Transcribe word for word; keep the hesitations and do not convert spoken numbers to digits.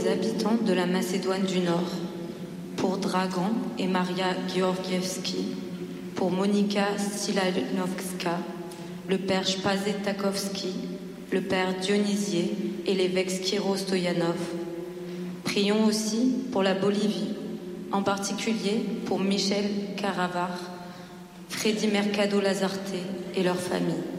les habitants de la Macédoine du Nord, pour Dragan et Maria Georgievski, pour Monika Stilanovska, le père Spazetakovski, le père Dionysier et l'évêque Skiro Stoyanov. Prions aussi pour la Bolivie, en particulier pour Michel Caravar, Freddy Mercado Lazarte et leurs familles.